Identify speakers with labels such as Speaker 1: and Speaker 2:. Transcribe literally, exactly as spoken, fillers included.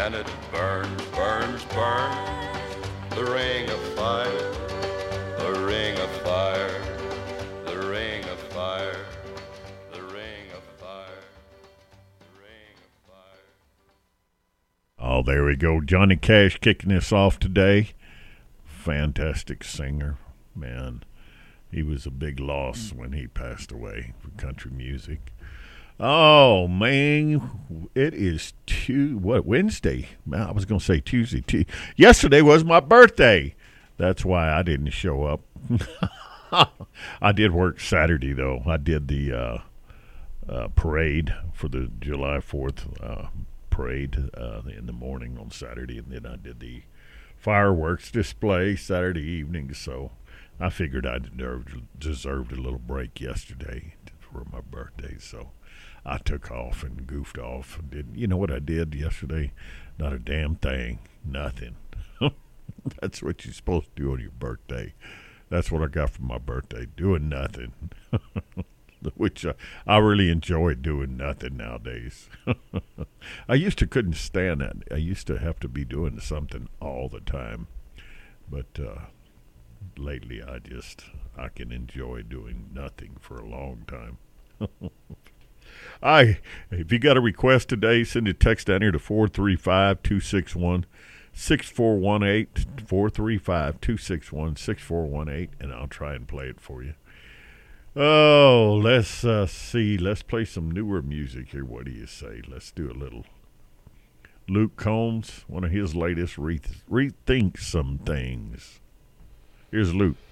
Speaker 1: and it burns, burns, burns. The ring of fire, the ring of fire, the ring of fire, the ring of fire, the ring of fire.
Speaker 2: Oh, there we go. Johnny Cash kicking us off today. Fantastic singer, man. He was a big loss when he passed away for country music. Oh, man, it is tu- what Wednesday. Man, I was going to say Tuesday. T- Yesterday was my birthday. That's why I didn't show up. I did work Saturday, though. I did the uh, uh, parade for the July fourth uh, parade uh, in the morning on Saturday, and then I did the fireworks display Saturday evening. So I figured I deserved, deserved a little break yesterday for my birthday, so I took off and goofed off. Did you know what I did yesterday? Not a damn thing. Nothing. That's what you're supposed to do on your birthday. That's what I got for my birthday. Doing nothing. Which uh, I really enjoy doing nothing nowadays. I used to couldn't stand that. I used to have to be doing something all the time. But uh, lately I just, I can enjoy doing nothing for a long time. I, if you got a request today, send a text down here to four three five, two six one, six four one eight, four three five, two six one, six four one eight, and I'll try and play it for you. Oh, let's uh, see. Let's play some newer music here. What do you say? Let's do a little Luke Combs, one of his latest re- Rethink Some Things. Here's Luke.